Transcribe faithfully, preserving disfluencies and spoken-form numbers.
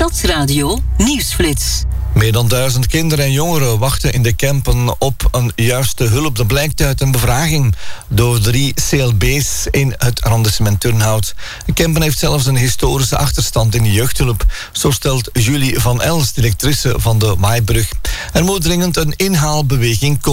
Stadsradio Nieuwsflits. Meer dan duizend kinderen en jongeren wachten in de Kempen op een juiste hulp. Dat blijkt uit een bevraging door drie C L B's in het arrondissement Turnhout. De Kempen heeft zelfs een historische achterstand in de jeugdhulp. Zo stelt Julie van Els, directrice van de Maaibrug. Er moet dringend een inhaalbeweging komen.